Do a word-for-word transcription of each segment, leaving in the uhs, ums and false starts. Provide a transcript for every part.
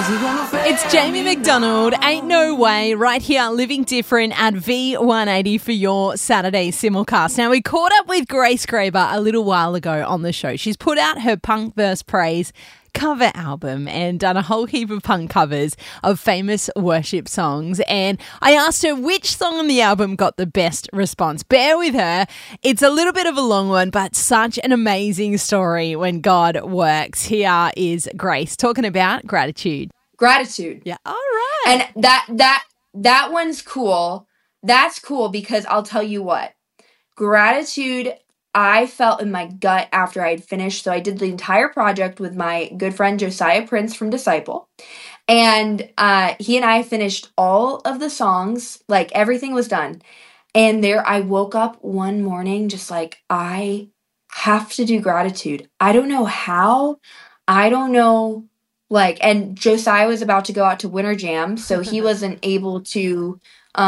It's Jamie McDonald, Ain't No Way, right here, Living Different at V one eighty for your Saturday simulcast. Now, we caught up with Grace Graber a little while ago on the show. She's put out her Punk Verse Praise cover album and done a whole heap of punk covers of famous worship songs. And I asked her which song on the album got the best response. Bear with her. It's a little bit of a long one, but such an amazing story when God works. Here is Grace talking about gratitude. Gratitude. Yeah. All right. And that, that, that one's cool. That's cool because I'll tell you what, gratitude, I felt in my gut after I had finished. So I did the entire project with my good friend Josiah Prince from Disciple. And uh, he and I finished all of the songs, like everything was done. And there I woke up one morning just like, I have to do gratitude. I don't know how. I don't know. Like, and Josiah was about to go out to Winter Jam, so he wasn't able to,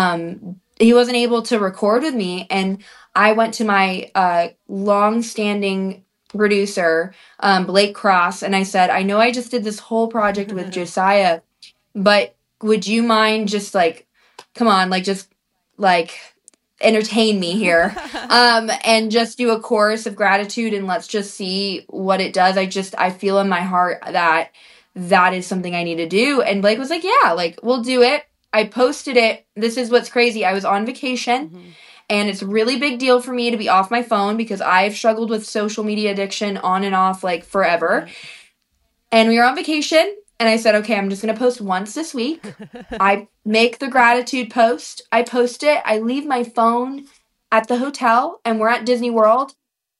um, he wasn't able to record with me. And I went to my uh, long-standing producer, um, Blake Cross, and I said, I know I just did this whole project with Josiah, but would you mind just like, come on, like just like entertain me here, um, and just do a chorus of gratitude and let's just see what it does. I just, I feel in my heart that that is something I need to do. And Blake was like, yeah, like we'll do it. I posted it. This is what's crazy. I was on vacation. Mm-hmm. And it's a really big deal for me to be off my phone because I've struggled with social media addiction on and off like forever. And we were on vacation and I said, okay, I'm just going to post once this week. I make the gratitude post. I post it. I leave my phone at the hotel and we're at Disney World.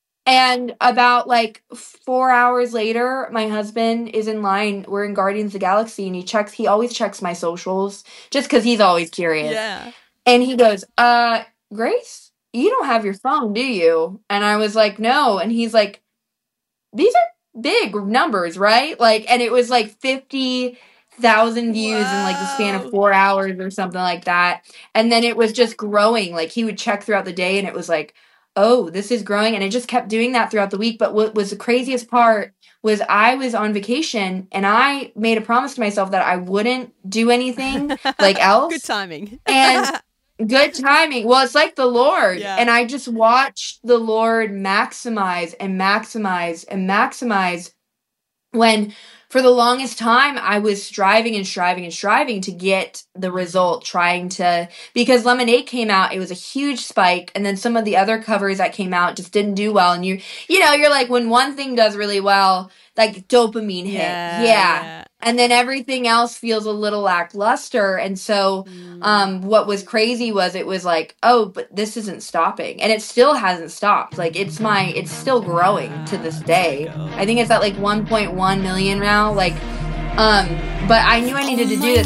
And about like four hours later, my husband is in line. We're in Guardians of the Galaxy and he checks, he always checks my socials just because he's always curious. Yeah. And he goes, uh, Grace, you don't have your phone, do you? And I was like, no. And he's like, these are big numbers, right? Like, and it was like fifty thousand views wow. in like the span of four hours or something like that. And then it was just growing. Like he would check throughout the day and it was like, oh, this is growing. And it just kept doing that throughout the week. But what was the craziest part was I was on vacation and I made a promise to myself that I wouldn't do anything like else. Good timing. And good timing. Well, it's like the Lord. Yeah. And I just watched the Lord maximize and maximize and maximize when for the longest time I was striving and striving and striving to get the result, trying to, because Lemonade came out, it was a huge spike. And then some of the other covers that came out just didn't do well. And you, you know, you're like, when one thing does really well, like dopamine hit. Yeah. yeah. And then everything else feels a little lackluster. And so mm. um, what was crazy was it was like, oh, but this isn't stopping. And it still hasn't stopped. Like it's my, it's still growing to this day. I think it's at like one point one million now. Like, um, but I knew I needed to do this.